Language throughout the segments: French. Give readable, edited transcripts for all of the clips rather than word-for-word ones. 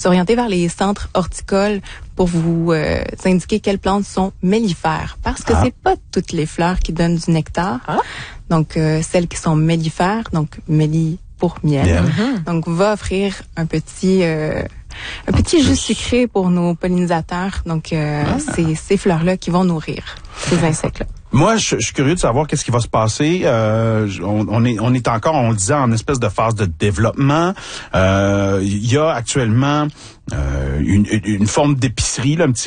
s'orienter vers les centres horticoles pour vous indiquer quelles plantes sont mellifères. Parce que c'est pas toutes les fleurs qui donnent du nectar. Donc, celles qui sont mellifères, donc méli pour miel. Donc, va offrir un petit jus sucré pour nos pollinisateurs. Donc, c'est ces fleurs-là qui vont nourrir ces insectes-là. Moi, je suis curieux de savoir qu'est-ce qui va se passer. On est encore, on le disait, en espèce de phase de développement. Il y a actuellement une forme d'épicerie, là,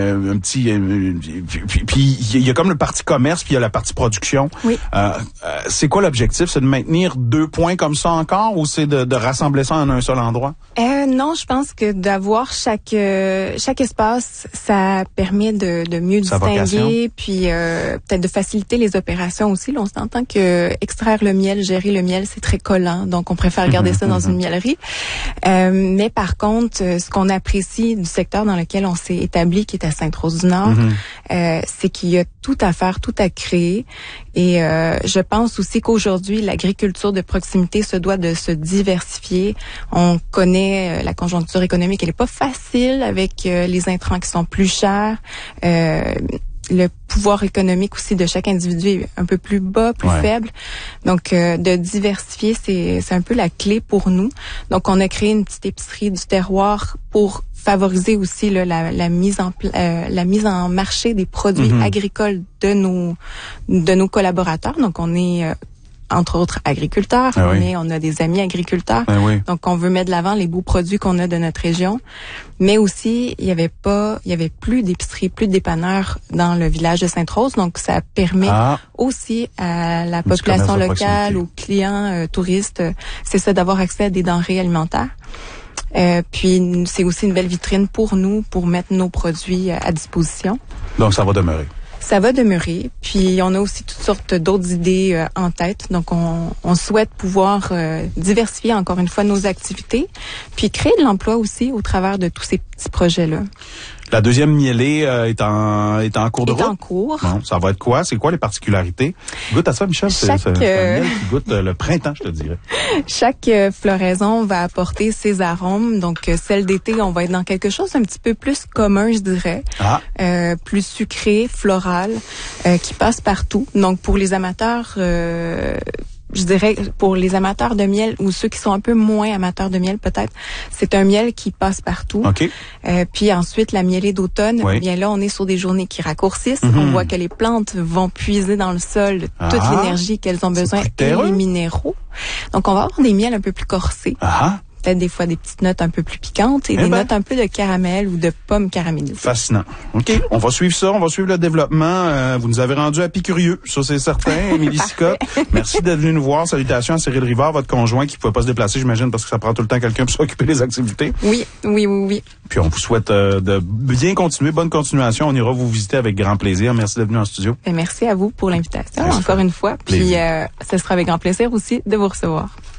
puis il y a comme le parti commerce, puis il y a la partie production. Oui. C'est quoi l'objectif? C'est de maintenir 2 points comme ça encore, ou c'est de rassembler ça en un seul endroit? Non, je pense que d'avoir chaque espace, ça permet de mieux distinguer, puis peut-être de faciliter les opérations aussi. Là, on s'entend que extraire le miel, gérer le miel, c'est très collant, donc on préfère garder ça dans une miellerie. Mais par contre, ce qu'on apprécie du secteur dans lequel on s'est établi, qui est à Sainte-Rose-du-Nord, c'est qu'il y a tout à faire, tout à créer. Et je pense aussi qu'aujourd'hui, l'agriculture de proximité se doit de se diversifier. On connaît la conjoncture économique, elle est pas facile avec les intrants qui sont plus chers. Le pouvoir économique aussi de chaque individu est un peu plus bas, plus faible. Donc, de diversifier, c'est un peu la clé pour nous. Donc, on a créé une petite épicerie du terroir pour favoriser aussi là, la mise en marché des produits agricoles de nos collaborateurs. Donc, on est entre autres agriculteurs, mais on a des amis agriculteurs. Donc, on veut mettre de l'avant les beaux produits qu'on a de notre région. Mais aussi, il y avait plus d'épicerie, plus de dépanneurs dans le village de Sainte-Rose. Donc, ça permet aussi à la population locale, aux clients touristes, c'est ça, d'avoir accès à des denrées alimentaires. Puis, c'est aussi une belle vitrine pour nous, pour mettre nos produits à disposition. Donc, ça va demeurer. Ça va demeurer. Puis, on a aussi toutes sortes d'autres idées en tête. Donc, on souhaite pouvoir diversifier encore une fois nos activités, puis créer de l'emploi aussi au travers de tous ces petits projets-là. La deuxième mielée est en cours de route? Est en cours. Bon, ça va être quoi? C'est quoi les particularités? Goûte à ça, Michel. C'est un miel qui goûte le printemps, je te dirais. Chaque floraison va apporter ses arômes. Donc, celle d'été, on va être dans quelque chose un petit peu plus commun, je dirais. Plus sucré, floral, qui passe partout. Donc, pour les amateurs... je dirais, pour les amateurs de miel ou ceux qui sont un peu moins amateurs de miel, peut-être, c'est un miel qui passe partout. Puis ensuite, la mielée d'automne, bien là, on est sur des journées qui raccourcissent. On voit que les plantes vont puiser dans le sol toute l'énergie qu'elles ont besoin et les minéraux. Donc, on va avoir des miels un peu plus corsés. Peut-être des fois des petites notes un peu plus piquantes et des notes un peu de caramel ou de pommes caramélisées. Fascinant. OK. On va suivre ça, on va suivre le développement. Vous nous avez rendu apicurieux, ça c'est certain. Émilie Sicotte, merci d'être venue nous voir. Salutations à Cyril Rivard, votre conjoint qui ne pouvait pas se déplacer, j'imagine, parce que ça prend tout le temps quelqu'un pour s'occuper des activités. Oui. Puis on vous souhaite de bien continuer, bonne continuation. On ira vous visiter avec grand plaisir. Merci d'être venu en studio. Et merci à vous pour l'invitation, encore une fois. Puis ce sera avec grand plaisir aussi de vous recevoir.